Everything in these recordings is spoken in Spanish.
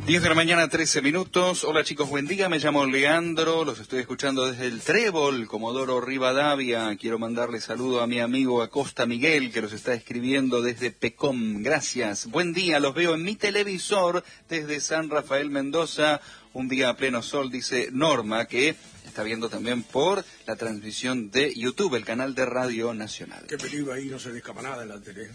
10 de la mañana, 13 minutos. Hola chicos, buen día. Me llamo Leandro, los estoy escuchando desde el Trébol, Comodoro Rivadavia. Quiero mandarle saludo a mi amigo Acosta Miguel, que los está escribiendo desde Pecom. Gracias. Buen día, los veo en mi televisor desde San Rafael, Mendoza. Un día a pleno sol, dice Norma, que está viendo también por la transmisión de YouTube, el canal de Radio Nacional. Qué peligro ahí, no se le escapa nada en la tele.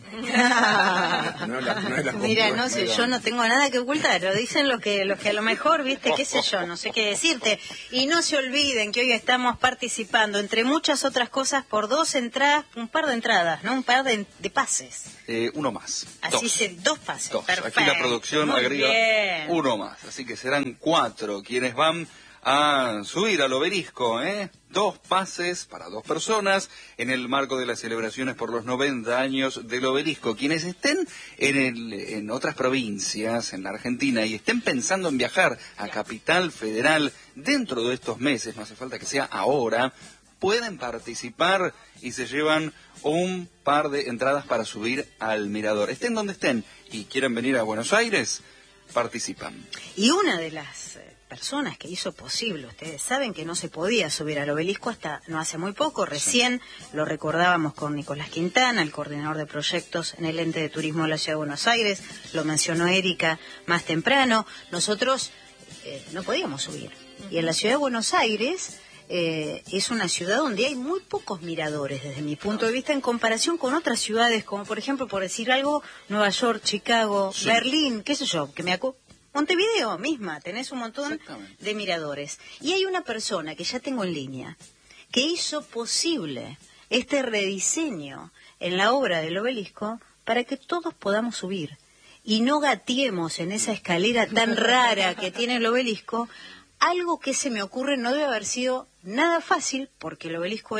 Mira, no sé, yo no tengo nada que ocultar, lo dicen los que a lo mejor, viste, qué sé yo, no sé qué decirte. Y no se olviden que hoy estamos participando, entre muchas otras cosas, por un par de entradas, ¿no? Un par de pases. Uno más. Así dos pases. Dos. Perfecto. Aquí la producción Muy agrega bien. uno más, así que serán 4 quienes van a subir al obelisco, ¿eh? 2 pases para 2 personas en el marco de las celebraciones por los 90 años del obelisco. Quienes estén en otras provincias, en la Argentina, y estén pensando en viajar a Capital Federal dentro de estos meses, no hace falta que sea ahora, pueden participar y se llevan un par de entradas para subir al mirador. Estén donde estén y quieran venir a Buenos Aires, participan. Y una de las personas que hizo posible, ustedes saben que no se podía subir al obelisco hasta no hace muy poco, recién lo recordábamos con Nicolás Quintana, el coordinador de proyectos en el ente de turismo de la Ciudad de Buenos Aires, lo mencionó Erika más temprano, nosotros no podíamos subir. Y en la Ciudad de Buenos Aires es una ciudad donde hay muy pocos miradores desde mi punto de vista en comparación con otras ciudades, como por ejemplo, por decir algo, Nueva York, Chicago, sí, Berlín, qué sé yo, Montevideo misma, tenés un montón de miradores. Y hay una persona que ya tengo en línea, que hizo posible este rediseño en la obra del obelisco para que todos podamos subir y no gateemos en esa escalera tan rara que tiene el obelisco. Algo que se me ocurre no debe haber sido nada fácil, porque el obelisco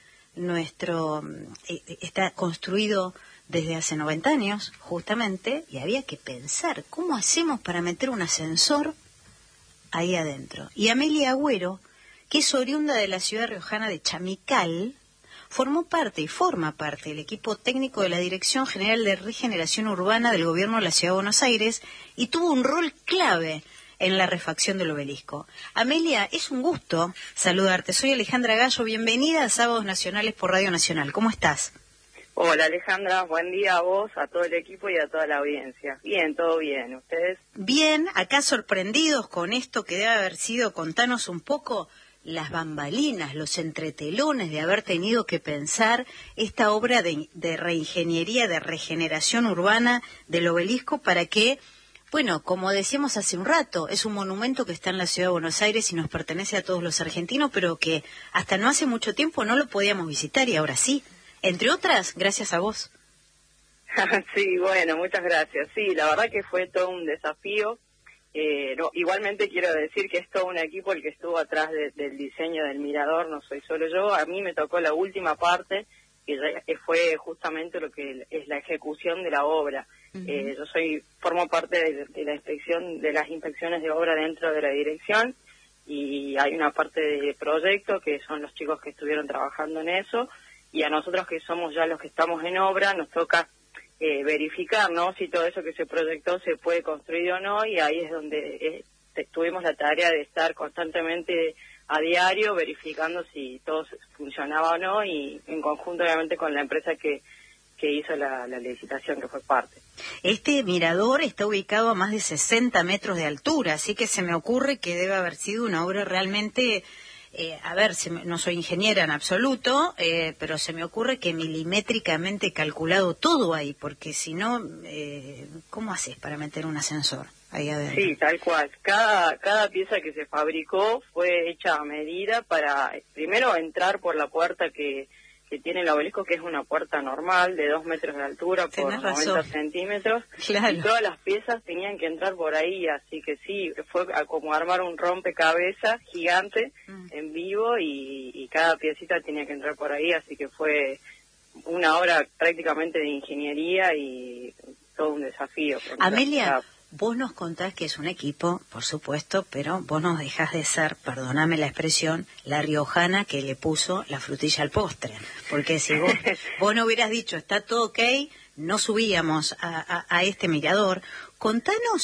está construido desde hace 90 años, justamente, y había que pensar, ¿cómo hacemos para meter un ascensor ahí adentro? Y Amelia Agüero, que es oriunda de la ciudad riojana de Chamical, forma parte del equipo técnico de la Dirección General de Regeneración Urbana del Gobierno de la Ciudad de Buenos Aires y tuvo un rol clave en la refacción del obelisco. Amelia, es un gusto saludarte. Soy Alejandra Gallo, bienvenida a Sábados Nacionales por Radio Nacional. ¿Cómo estás? Hola Alejandra, buen día a vos, a todo el equipo y a toda la audiencia. Bien, todo bien, ¿ustedes? Bien, acá sorprendidos con esto que debe haber sido, contanos un poco las bambalinas, los entretelones de haber tenido que pensar esta obra de reingeniería, de regeneración urbana del obelisco para que, bueno, como decíamos hace un rato, es un monumento que está en la Ciudad de Buenos Aires y nos pertenece a todos los argentinos, pero que hasta no hace mucho tiempo no lo podíamos visitar y ahora sí. Entre otras, gracias a vos. Sí, bueno, muchas gracias. Sí, la verdad que fue todo un desafío. Igualmente quiero decir que es todo un equipo el que estuvo atrás del diseño del mirador, no soy solo yo. A mí me tocó la última parte, que fue justamente lo que es la ejecución de la obra. Yo formo parte de la inspección, de las inspecciones de obra dentro de la dirección, y hay una parte de proyecto que son los chicos que estuvieron trabajando en eso. Y a nosotros que somos ya los que estamos en obra, nos toca verificar, ¿no?, si todo eso que se proyectó se puede construir o no, y ahí es donde tuvimos la tarea de estar constantemente a diario verificando si todo funcionaba o no, y en conjunto obviamente con la empresa que hizo la licitación, que fue parte. Este mirador está ubicado a más de 60 metros de altura, así que se me ocurre que debe haber sido una obra realmente... no soy ingeniera en absoluto, pero se me ocurre que milimétricamente calculado todo ahí, porque si no, ¿cómo haces para meter un ascensor ahí adentro? Sí, tal cual. Cada pieza que se fabricó fue hecha a medida para, primero, entrar por la puerta que tiene el obelisco, que es una puerta normal de 2 metros de altura por 90 centímetros. Claro. Y todas las piezas tenían que entrar por ahí, así que sí, fue como armar un rompecabezas gigante en vivo, y cada piecita tenía que entrar por ahí, así que fue una obra prácticamente de ingeniería y todo un desafío. Amelia, vos nos contás que es un equipo, por supuesto, pero vos nos dejás de ser, perdóname la expresión, la riojana que le puso la frutilla al postre. Porque si vos no hubieras dicho, está todo ok, no subíamos a este mirador. Contanos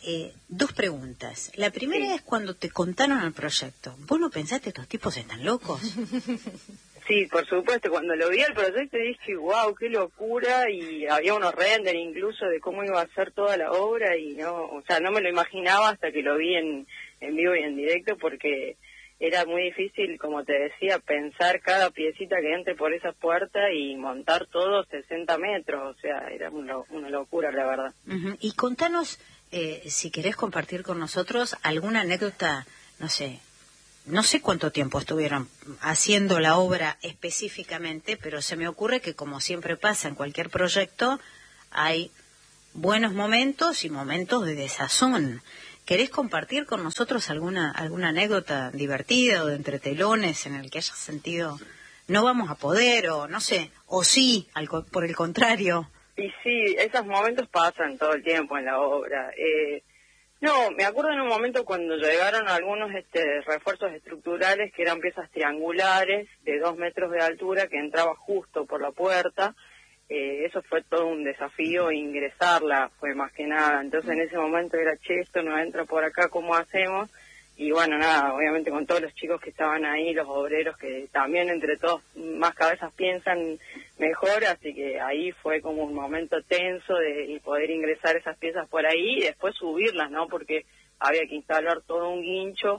Dos preguntas. La primera es cuando te contaron el proyecto. ¿Vos no pensaste estos tipos están locos? Sí, por supuesto, cuando lo vi el proyecto dije, wow, qué locura, y había unos render incluso de cómo iba a ser toda la obra, y no, o sea, no me lo imaginaba hasta que lo vi en vivo y en directo, porque era muy difícil, como te decía, pensar cada piecita que entre por esa puerta y montar todo 60 metros, o sea, era una locura, la verdad. Y contanos, si querés compartir con nosotros alguna anécdota, no sé cuánto tiempo estuvieron haciendo la obra específicamente, pero se me ocurre que, como siempre pasa en cualquier proyecto, hay buenos momentos y momentos de desazón. ¿Querés compartir con nosotros alguna anécdota divertida o de entretelones en el que hayas sentido no vamos a poder, o no sé, o sí, por el contrario? Y sí, esos momentos pasan todo el tiempo en la obra. No, me acuerdo en un momento cuando llegaron algunos refuerzos estructurales que eran piezas triangulares de 2 metros de altura que entraba justo por la puerta. Eso fue todo un desafío, ingresarla fue más que nada. Entonces en ese momento era, che, esto no entra por acá, ¿cómo hacemos? Y bueno, nada, obviamente con todos los chicos que estaban ahí, los obreros que también entre todos más cabezas piensan mejor, así que ahí fue como un momento tenso de poder ingresar esas piezas por ahí y después subirlas, ¿no? Porque había que instalar todo un guincho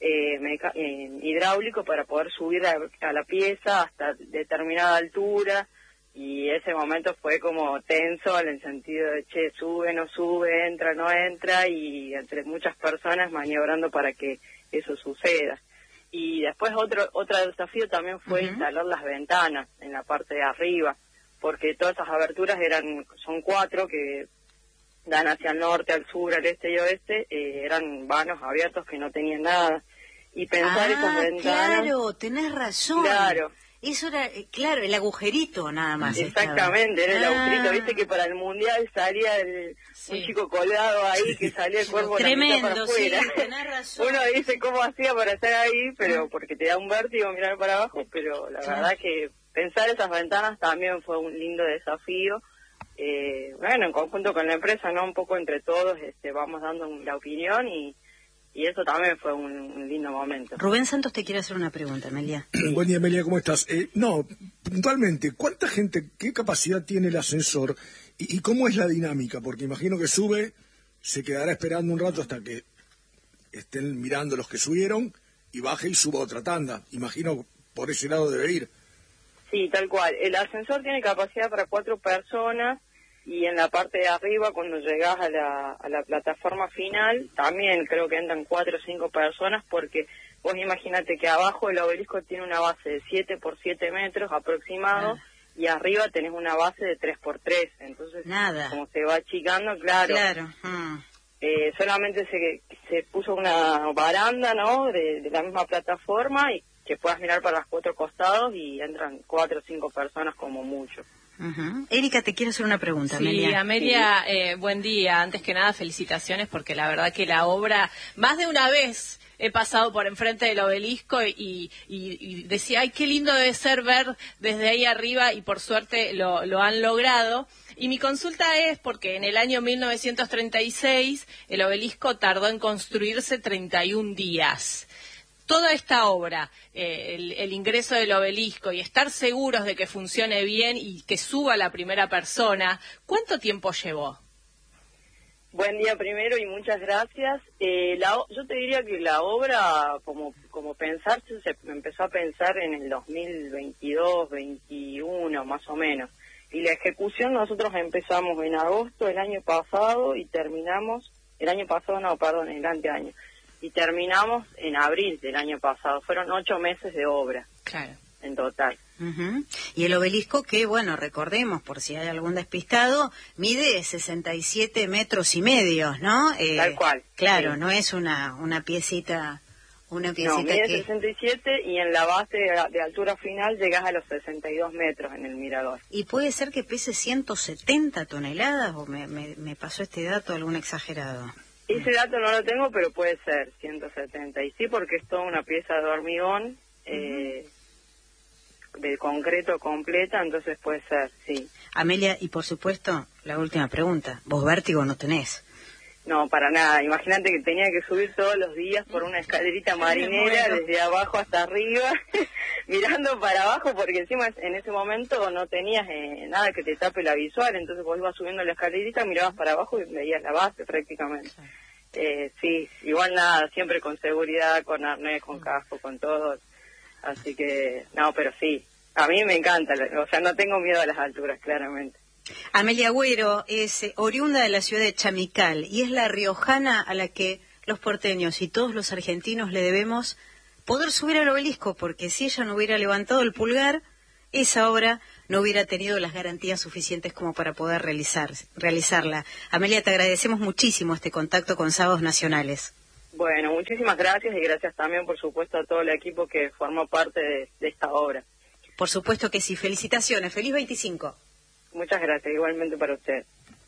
hidráulico para poder subir a la pieza hasta determinada altura, y ese momento fue como tenso en el sentido de, che, sube, no sube, entra, no entra, y entre muchas personas maniobrando para que eso suceda. Y después otro desafío también fue instalar las ventanas en la parte de arriba, porque todas esas aberturas son 4 que dan hacia el norte, al sur, al este y oeste, eran vanos abiertos que no tenían nada. Y pensar esas ventanas... Claro, tenés razón. Claro. Eso era, claro, el agujerito nada más. Exactamente, era el agujerito. Viste que para el Mundial salía un chico colgado ahí que salía el cuerpo tremendo, para afuera. Sí, tenés razón. Uno dice cómo hacía para estar ahí, pero porque te da un vértigo mirar para abajo, pero la verdad que pensar esas ventanas también fue un lindo desafío. Bueno, en conjunto con la empresa, ¿no? Un poco entre todos vamos dando la opinión y eso también fue un lindo momento. Rubén Santos te quiere hacer una pregunta, Amelia. Buen día, Amelia, ¿cómo estás? No, puntualmente, ¿cuánta gente, qué capacidad tiene el ascensor y cómo es la dinámica? Porque imagino que sube, se quedará esperando un rato hasta que estén mirando los que subieron y baje y suba otra tanda. Imagino por ese lado debe ir. Sí, tal cual. El ascensor tiene capacidad para 4 personas. Y en la parte de arriba, cuando llegás a la plataforma final, también creo que entran 4 o 5 personas, porque vos imagínate que abajo el obelisco tiene una base de 7 por 7 metros aproximado, y arriba tenés una base de 3 por 3, entonces como se va achicando, claro. Solamente se puso una baranda, ¿no?, de la misma plataforma, y que puedas mirar para los 4 costados, y entran 4 o 5 personas como mucho. Erika, te quiero hacer una pregunta, Amelia. Sí, Amelia, buen día. Antes que nada, felicitaciones, porque la verdad que la obra, más de una vez he pasado por enfrente del obelisco y decía, ay, qué lindo debe ser ver desde ahí arriba, y por suerte lo han logrado. Y mi consulta es porque en el año 1936 el obelisco tardó en construirse 31 días. Toda esta obra, el ingreso del obelisco y estar seguros de que funcione bien y que suba la primera persona, ¿cuánto tiempo llevó? Buen día primero y muchas gracias. Yo te diría que la obra, como pensarse, se empezó a pensar en el 2022, 21 más o menos. Y la ejecución nosotros empezamos en agosto del año pasado y terminamos, el anteaño. Y terminamos en abril del año pasado. Fueron 8 meses de obra. Claro. En total. Y el obelisco, que, bueno, recordemos, por si hay algún despistado, mide 67 metros y medio, ¿no? Tal cual. Claro, sí. No es una piecita... No, mide 67 y en la base de altura final llegás a los 62 metros en el mirador. ¿Y puede ser que pese 170 toneladas o me pasó este dato algún exagerado? Ese dato no lo tengo, pero puede ser 170. Y sí, porque es toda una pieza de hormigón, de concreto completa, entonces puede ser, sí. Amelia, y por supuesto, la última pregunta. ¿Vos vértigo no tenés? No, para nada. Imagínate que tenía que subir todos los días por una escalerita marinera desde abajo hasta arriba, mirando para abajo, porque encima en ese momento no tenías nada que te tape la visual, entonces vos ibas subiendo la escalerita, mirabas para abajo y veías la base prácticamente. Sí, igual nada, siempre con seguridad, con arnés, con casco, con todo. Así que, no, pero sí, a mí me encanta, o sea, no tengo miedo a las alturas, claramente. Amelia Agüero es oriunda de la ciudad de Chamical y es la riojana a la que los porteños y todos los argentinos le debemos poder subir al obelisco, porque si ella no hubiera levantado el pulgar, esa obra no hubiera tenido las garantías suficientes como para poder realizarla. Amelia, te agradecemos muchísimo este contacto con Sábados Nacionales. Bueno, muchísimas gracias y gracias también, por supuesto, a todo el equipo que formó parte de esta obra. Por supuesto que sí. Felicitaciones. Feliz 25. Muchas gracias, igualmente para usted.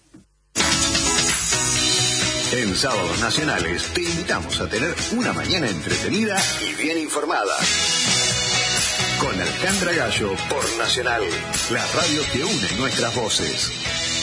En Sábados Nacionales te invitamos a tener una mañana entretenida y bien informada. Con Alejandra Gallo por Nacional, la radio que une nuestras voces.